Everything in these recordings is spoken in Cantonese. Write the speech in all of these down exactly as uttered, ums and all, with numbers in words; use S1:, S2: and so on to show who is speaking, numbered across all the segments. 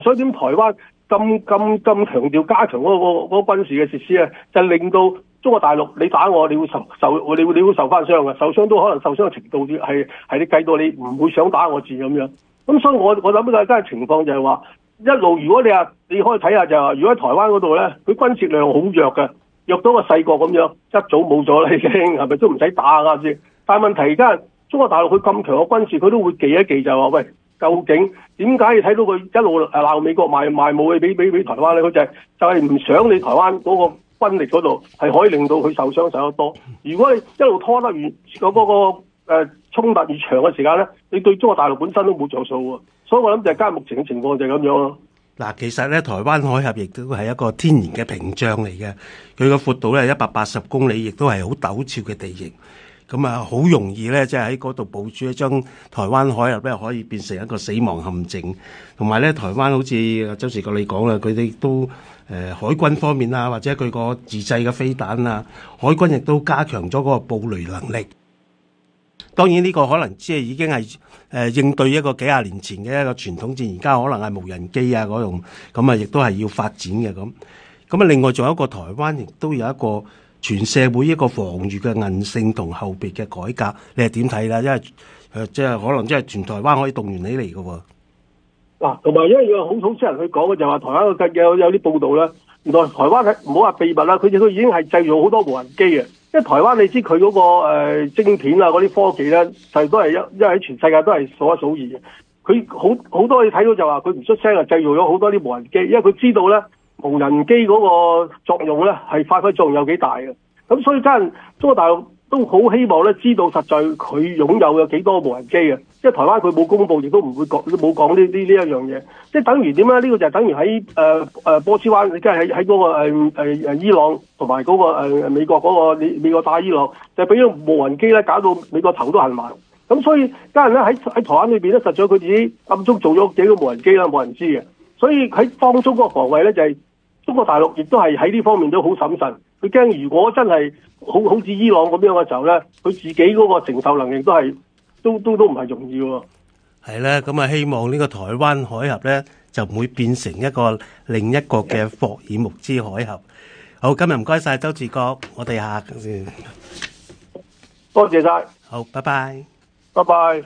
S1: 所以點台灣咁咁咁強調加強嗰、嗰個嗰、嗰個軍事嘅設施咧，就令到中國大陸你打我，你會受受你會你會受翻傷嘅，受傷都可能受傷嘅程度係係你計到你唔會想打我戰咁樣。咁所以我我諗嘅真係情況就係話，一路如果你話你可以睇下就係話，如果喺台灣嗰度咧，佢軍事量好弱嘅，弱到個細國咁樣，一早冇咗啦已經，係咪都唔使打啊先？但係問題而家中國大陸佢咁強嘅軍事，佢都會記一記就係話，喂，究竟點解你睇到佢一路誒鬧美國賣賣武器俾俾俾台灣咧？佢就係、是、就係、是、唔想你台灣嗰個軍力嗰度係可以令到佢受傷受得多。如果你一路拖得越嗰嗰、那個誒、呃、衝突越長嘅時間咧，你對中國大陸本身都冇着數喎。所以我諗就係家目前嘅情況就係咁樣咯。
S2: 嗱，其實咧，台灣海峽亦都係一個天然嘅屏障嚟嘅，佢個闊度咧一百八十公里，亦都係好陡峭嘅地形。咁啊，好容易咧，即係喺嗰度部署，將台灣海峽咧可以變成一個死亡陷阱。同埋咧，台灣好似周時國你講啦，佢哋都誒、呃、海軍方面啊，或者佢個自製嘅飛彈啊，海軍亦都加強咗嗰個布雷能力。當然呢個可能即係已經係誒、呃、應對一個幾廿年前嘅一個傳統戰，而家可能係無人機啊嗰種，咁啊亦都係要發展嘅咁。咁啊，另外仲有一個台灣亦都有一個全社會一個防禦嘅韌性同後備嘅改革，你係點睇啦？因為誒即係可能即係全台灣可以動員起嚟嘅喎。嗱，
S1: 同埋因為有好好少人去講嘅就係話台灣嘅有有啲報道咧，原來台灣係唔好話秘密啦，佢哋佢已經係製造好多無人機嘅。因為台灣你知佢嗰、那個、呃、晶片啊嗰啲科技咧，就都係一因為喺全世界都係數一數二嘅。佢好好多你睇到就話佢唔出聲啊，製造咗好多啲無人機，因為佢知道咧無人機嗰個作用咧係發揮作用有幾大嘅。咁所以真係中國大陸都好希望咧知道實在佢擁有有幾多無人機嘅。即係台灣佢冇公佈，亦都唔會講，都冇講呢呢呢一樣嘢。即係等於點咧？呢、這個就係等於喺誒誒波斯灣，即係喺喺嗰個誒誒、呃、伊朗同埋嗰個、呃、美國嗰、那個美美國打伊朗，就俾咗無人機咧搞到美國頭都痕埋。咁所以家人咧喺喺台灣裏邊咧，實在佢自己暗中做咗幾個無人機啦，冇人知嘅。所以喺當中嗰個防衛咧，就係、是、中國大陸亦都係喺呢方面都好審慎。佢驚如果真係好好似伊朗咁樣嘅時候咧，佢自己嗰個承受能力都係。都都都唔係容易喎。
S2: 係啦，咁啊希望呢個台灣海峽咧就唔會變成一個另一個嘅霍爾木茲海峽。好，今日唔該晒周治國，我哋下次
S1: 多謝晒。
S2: 好，拜拜。
S1: 拜拜。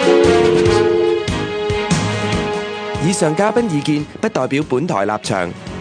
S3: 以上嘉賓意見不代表本台立場，